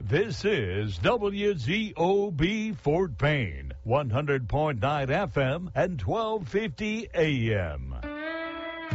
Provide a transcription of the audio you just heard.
This is WZOB Fort Payne, 100.9 FM and 1250 AM.